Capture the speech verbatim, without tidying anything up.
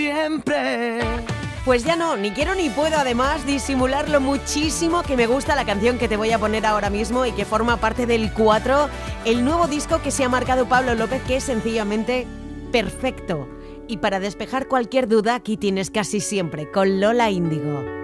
Siempre. Pues ya no, ni quiero ni puedo además disimular lo muchísimo que me gusta la canción que te voy a poner ahora mismo y que forma parte del cuatro, el nuevo disco que se ha marcado Pablo López, que es sencillamente perfecto. Y para despejar cualquier duda, aquí tienes Casi Siempre con Lola Índigo.